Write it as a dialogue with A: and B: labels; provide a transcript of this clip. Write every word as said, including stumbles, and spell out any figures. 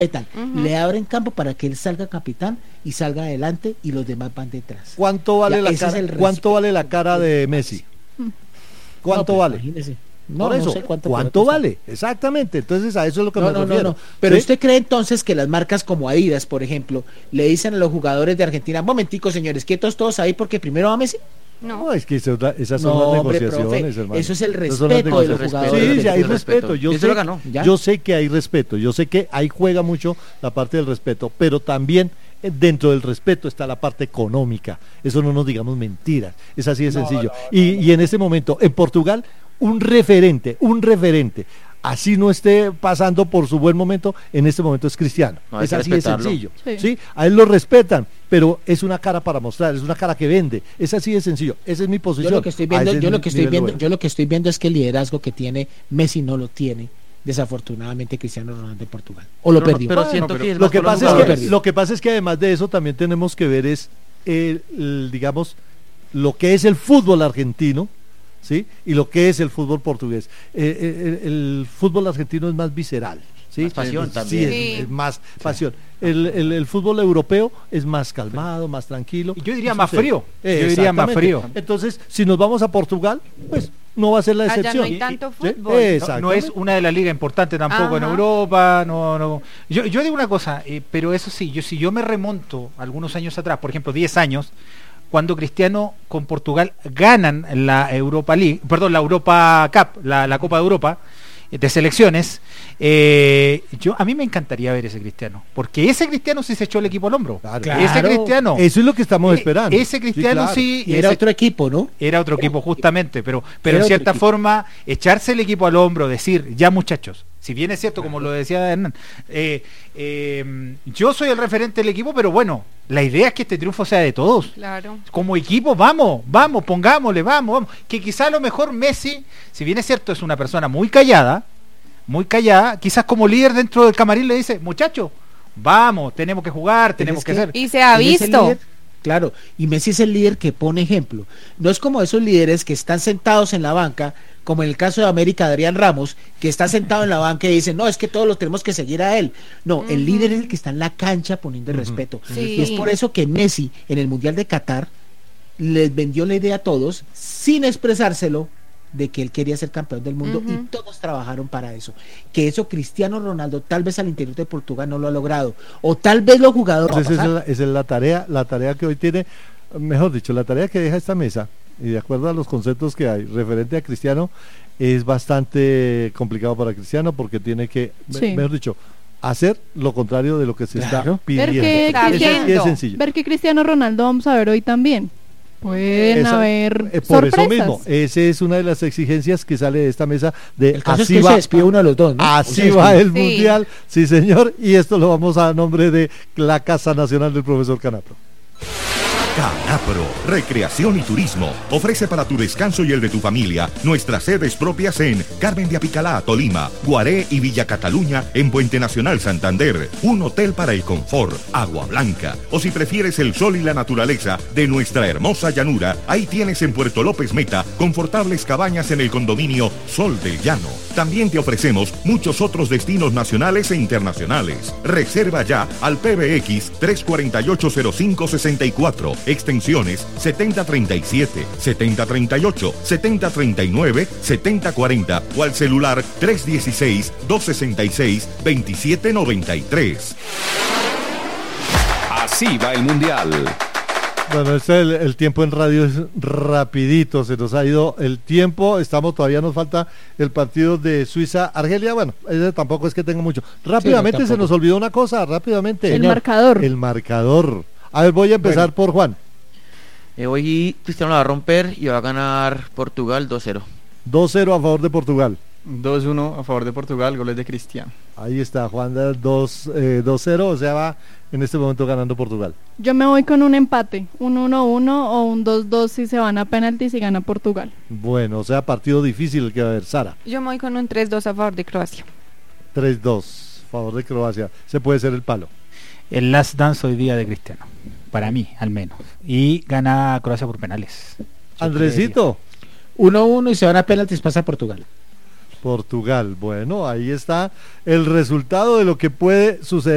A: tal, uh-huh. le abren campo para que él salga capitán y salga adelante y los demás van detrás.
B: ¿Cuánto vale
A: ya,
B: la cara?
A: Es
B: ¿Cuánto vale la cara de Messi? ¿Cuánto no, pues, vale?
A: Imagínese. No,
B: Por eso,
A: no sé cuánto,
B: ¿cuánto vale? Exactamente, entonces a eso es lo que
A: no,
B: me
A: no,
B: refiero.
A: No, no. Pero
B: ¿sí?
A: ¿usted cree entonces que las marcas como Adidas, por ejemplo, le dicen a los jugadores de Argentina, momentico señores, quietos todos ahí porque primero va Messi?
B: No. no, es que eso, esas son
A: no,
B: las
A: hombre,
B: negociaciones,
A: profe,
B: hermano.
A: Eso es el respeto de los jugadores.
B: Sí, ya hay respeto. Yo, sé,
C: lo ganó, ¿ya?
B: yo sé que hay respeto, yo sé que ahí juega mucho la parte del respeto, pero también dentro del respeto está la parte económica. Eso no nos digamos mentiras, es así de sencillo. No, no, no, y, y en este momento, en Portugal, un referente, un referente, así no esté pasando por su buen momento, en este momento es Cristiano. No, es así de sencillo. Sí. ¿sí? A él lo respetan, pero es una cara para mostrar, es una cara que vende, es así de sencillo. Esa es mi posición.
A: Yo lo que estoy viendo, yo lo que estoy viendo, yo lo que estoy viendo es que el liderazgo que tiene Messi no lo tiene. Desafortunadamente Cristiano Ronaldo de Portugal. O lo
C: pero,
A: perdió.
C: Pero siento
B: no, pero
C: que
B: lo que pasa es que lo que pasa es que además de eso también tenemos que ver es el, el, digamos lo que es el fútbol argentino. ¿Sí? Y lo que es el fútbol portugués. Eh, el, el fútbol argentino es más visceral. ¿Sí?
C: Más pasión
B: sí,
C: también.
B: Es,
C: sí.
B: es más sí. pasión. El, el, el fútbol europeo es más calmado, más tranquilo.
D: Yo diría más frío.
B: Eh,
D: Yo diría más frío.
B: Entonces, si nos vamos a Portugal, pues no va a ser la excepción.
E: Allá no hay tanto fútbol.
B: ¿Sí?
D: No, no es una de las ligas importantes tampoco. Ajá. En Europa. No, no. Yo, yo digo una cosa, eh, pero eso sí, yo si yo me remonto algunos años atrás, por ejemplo, diez años, cuando Cristiano con Portugal ganan la Europa League, perdón, la Europa Cup, la, la Copa de Europa de selecciones, eh, yo a mí me encantaría ver ese Cristiano, porque ese Cristiano sí se echó el equipo al hombro.
B: Claro,
D: ese
B: claro.
D: Cristiano,
B: eso es lo que estamos esperando.
D: Ese Cristiano sí,
B: sí,
D: claro.
A: y era
D: ese,
A: otro equipo, ¿no?
D: Era otro equipo justamente, pero, pero en cierta forma echarse el equipo al hombro, decir, ya muchachos. Si bien es cierto, como lo decía Hernán, eh, eh, yo soy el referente del equipo, pero bueno, la idea es que este triunfo sea de todos.
E: Claro.
D: Como equipo, vamos, vamos, pongámosle, vamos, vamos. Que quizá a lo mejor Messi, si bien es cierto, es una persona muy callada, muy callada, quizás como líder dentro del camarín le dice, muchachos, vamos, tenemos que jugar, tenemos que, que hacer.
E: Y se ha visto.
A: Claro, y Messi es el líder que pone ejemplo. No es como esos líderes que están sentados en la banca, como en el caso de América, Adrián Ramos, que está sentado en la banca y dice, no, es que todos los tenemos que seguir a él. No, uh-huh. el líder es el que está en la cancha poniendo el uh-huh. respeto.
E: Sí.
A: Y es por eso que Messi, en el Mundial de Qatar, les vendió la idea a todos, sin expresárselo, de que él quería ser campeón del mundo uh-huh. y todos trabajaron para eso. Que eso Cristiano Ronaldo tal vez al interior de Portugal no lo ha logrado, o tal vez los jugadores...
B: Entonces esa es, la, esa es la tarea, la tarea que hoy tiene, mejor dicho, la tarea que deja esta mesa, y de acuerdo a los conceptos que hay referente a Cristiano, es bastante complicado para Cristiano porque tiene que, sí. mejor dicho, hacer lo contrario de lo que se claro. está pidiendo.
E: Ver que,
B: es, es sencillo.
E: Ver que Cristiano Ronaldo vamos a ver hoy también. Pueden
B: Esa,
E: haber
B: eh, por
E: sorpresas.
B: eso mismo, esa es una de las exigencias que sale de esta mesa de
A: el caso
B: así
A: es que
B: va,
A: se despide uno de los dos, ¿no?
B: Así va el sí. mundial, sí señor, y esto lo vamos a nombre de la Casa Nacional del Profesor Canapro.
F: Canapro, Recreación y Turismo, ofrece para tu descanso y el de tu familia nuestras sedes propias en Carmen de Apicalá, Tolima, Guaré y Villa Cataluña en Puente Nacional, Santander, un hotel para el confort, agua blanca, o si prefieres el sol y la naturaleza de nuestra hermosa llanura, ahí tienes en Puerto López Meta confortables cabañas en el condominio Sol del Llano. También te ofrecemos muchos otros destinos nacionales e internacionales. Reserva ya al P B X tres cuatro ocho cero cinco seis cuatro, extensiones setenta treinta y siete, setenta treinta y ocho, setenta treinta y nueve, setenta cuarenta o al celular tres dieciséis, dos sesenta y seis, veintisiete noventa y tres.
G: Así va el Mundial.
B: Bueno, este el, el tiempo en radio es rapidito, se nos ha ido el tiempo, estamos todavía nos falta el partido de Suiza-Argelia, bueno, ese tampoco es que tenga mucho. Rápidamente sí, no, se nos olvidó una cosa, rápidamente.
E: El
B: Señor,
E: marcador.
B: El marcador. A ver, voy a empezar bueno. por Juan.
C: Eh, hoy Cristiano la va a romper y va a ganar Portugal dos cero.
B: dos cero a favor de Portugal.
H: dos uno a favor de Portugal, goles de Cristiano.
B: Ahí está, Juan, dos cero, o sea, va en este momento ganando Portugal.
E: Yo me voy con un empate, un uno uno o un dos dos si se van a penaltis y gana Portugal.
B: Bueno, o sea, partido difícil el que va a haber. Sara.
E: Yo me voy con un tres dos a favor de Croacia.
B: tres dos a favor de Croacia, se puede ser el palo.
D: El last dance hoy día de Cristiano, para mí al menos, y gana Croacia por penales.
B: Andresito.
A: uno uno y se van a penaltis, pasa Portugal.
B: Portugal, bueno, ahí está el resultado de lo que puede suceder.